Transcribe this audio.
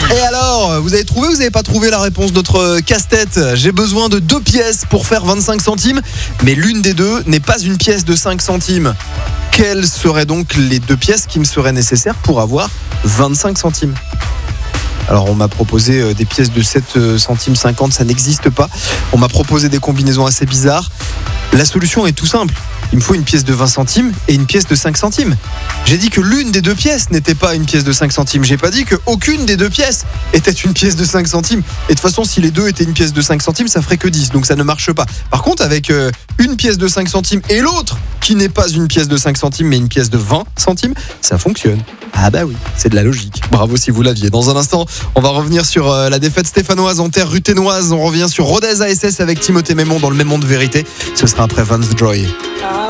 Et alors, vous avez trouvé ou vous n'avez pas trouvé la réponse de notre casse-tête? J'ai besoin de 2 pièces pour faire 25 centimes, mais l'une des deux n'est pas une pièce de 5 centimes. Quelles seraient donc les 2 pièces qui me seraient nécessaires pour avoir 25 centimes? Alors on m'a proposé des pièces de 7 centimes 50, ça n'existe pas. On m'a proposé des combinaisons assez bizarres. La solution est tout simple. Il me faut une pièce de 20 centimes et une pièce de 5 centimes. J'ai dit que l'une des 2 pièces n'était pas une pièce de 5 centimes. J'ai pas dit qu'aucune des 2 pièces était une pièce de 5 centimes. Et de toute façon, si les deux étaient une pièce de 5 centimes, ça ferait que 10. Donc ça ne marche pas. Par contre, avec une pièce de 5 centimes et l'autre qui n'est pas une pièce de 5 centimes mais une pièce de 20 centimes, ça fonctionne. Ah bah oui, c'est de la logique. Bravo si vous l'aviez. Dans un instant, on va revenir sur la défaite stéphanoise en terre ruthénoise. On revient sur Rodez ASS avec Timothée Mémon dans le Mémon de vérité. Ce sera après Vance Joy.